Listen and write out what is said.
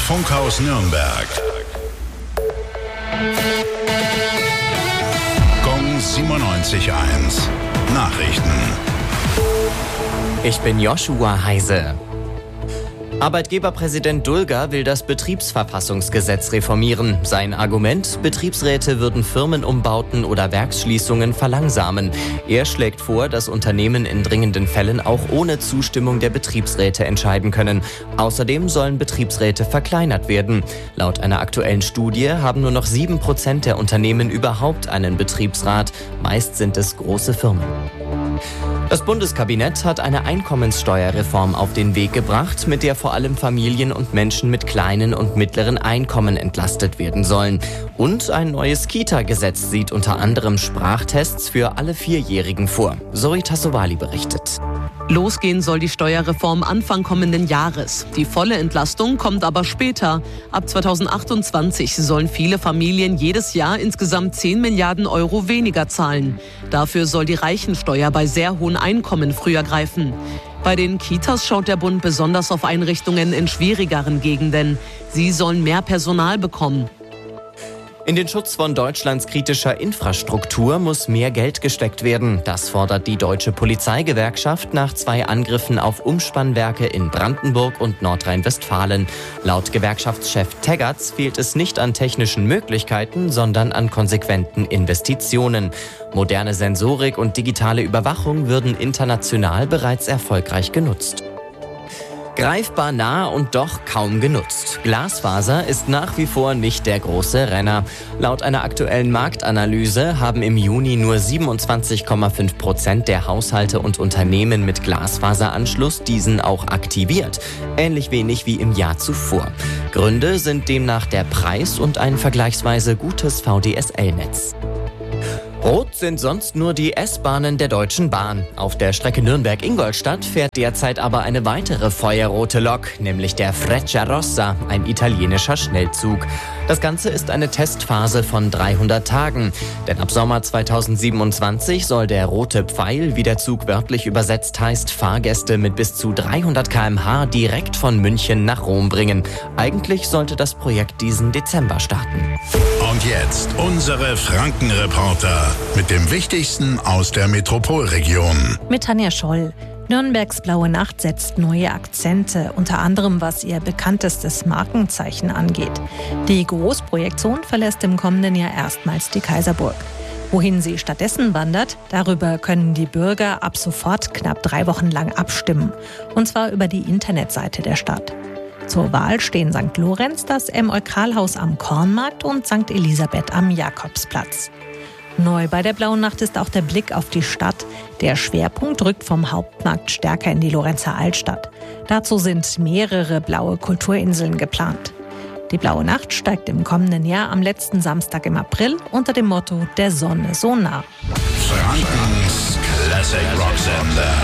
Funkhaus Nürnberg. Gong 97.1. Nachrichten. Ich bin Joshua Heise. Arbeitgeberpräsident Dulger will das Betriebsverfassungsgesetz reformieren. Sein Argument: Betriebsräte würden Firmenumbauten oder Werksschließungen verlangsamen. Er schlägt vor, dass Unternehmen in dringenden Fällen auch ohne Zustimmung der Betriebsräte entscheiden können. Außerdem sollen Betriebsräte verkleinert werden. Laut einer aktuellen Studie haben nur noch 7% der Unternehmen überhaupt einen Betriebsrat. Meist sind es große Firmen. Das Bundeskabinett hat eine Einkommenssteuerreform auf den Weg gebracht, mit der vor allem Familien und Menschen mit kleinen und mittleren Einkommen entlastet werden sollen. Und ein neues Kita-Gesetz sieht unter anderem Sprachtests für alle 4-Jährigen vor. Zoe Tassovali berichtet. Losgehen soll die Steuerreform Anfang kommenden Jahres. Die volle Entlastung kommt aber später. Ab 2028 sollen viele Familien jedes Jahr insgesamt 10 Milliarden Euro weniger zahlen. Dafür soll die Reichensteuer bei sehr hohen Einkommen früher greifen. Bei den Kitas schaut der Bund besonders auf Einrichtungen in schwierigeren Gegenden. Sie sollen mehr Personal bekommen. In den Schutz von Deutschlands kritischer Infrastruktur muss mehr Geld gesteckt werden. Das fordert die Deutsche Polizeigewerkschaft nach 2 Angriffen auf Umspannwerke in Brandenburg und Nordrhein-Westfalen. Laut Gewerkschaftschef Teggerts fehlt es nicht an technischen Möglichkeiten, sondern an konsequenten Investitionen. Moderne Sensorik und digitale Überwachung würden international bereits erfolgreich genutzt. Greifbar nah und doch kaum genutzt. Glasfaser ist nach wie vor nicht der große Renner. Laut einer aktuellen Marktanalyse haben im Juni nur 27,5% der Haushalte und Unternehmen mit Glasfaseranschluss diesen auch aktiviert. Ähnlich wenig wie im Jahr zuvor. Gründe sind demnach der Preis und ein vergleichsweise gutes VDSL-Netz. Rot sind sonst nur die S-Bahnen der Deutschen Bahn. Auf der Strecke Nürnberg-Ingolstadt fährt derzeit aber eine weitere feuerrote Lok, nämlich der Frecciarossa, ein italienischer Schnellzug. Das Ganze ist eine Testphase von 300 Tagen. Denn ab Sommer 2027 soll der rote Pfeil, wie der Zug wörtlich übersetzt heißt, Fahrgäste mit bis zu 300 km/h direkt von München nach Rom bringen. Eigentlich sollte das Projekt diesen Dezember starten. Und jetzt unsere Franken-Reporter mit dem Wichtigsten aus der Metropolregion. Mit Tanja Scholl. Nürnbergs Blaue Nacht setzt neue Akzente, unter anderem was ihr bekanntestes Markenzeichen angeht. Die Großprojektion verlässt im kommenden Jahr erstmals die Kaiserburg. Wohin sie stattdessen wandert, darüber können die Bürger ab sofort knapp 3 Wochen lang abstimmen. Und zwar über die Internetseite der Stadt. Zur Wahl stehen St. Lorenz, das M-Eukralhaus am Kornmarkt und St. Elisabeth am Jakobsplatz. Neu bei der Blauen Nacht ist auch der Blick auf die Stadt. Der Schwerpunkt rückt vom Hauptmarkt stärker in die Lorenzer Altstadt. Dazu sind mehrere blaue Kulturinseln geplant. Die Blaue Nacht steigt im kommenden Jahr am letzten Samstag im April unter dem Motto: Der Sonne so nah. Frankens Classic Rock Sender.